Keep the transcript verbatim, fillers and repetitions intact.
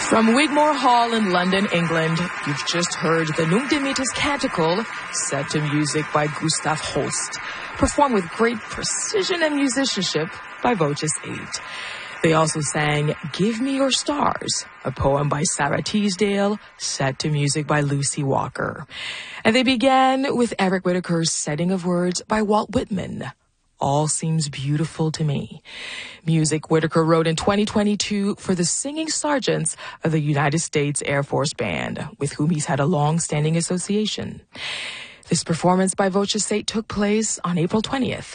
From Wigmore Hall in London, England, you've just heard the Nunc Dimittis Canticle, set to music by Gustav Holst, performed with great precision and musicianship by Voces eight. They also sang Give Me Your Stars, a poem by Sarah Teasdale, set to music by Lucy Walker. And they began with Eric Whitacre's setting of words by Walt Whitman. All Seems Beautiful to Me. Music Whitacre wrote in twenty twenty-two for the Singing Sergeants of the United States Air Force Band, with whom he's had a long-standing association. This performance by Voces eight took place on April twentieth.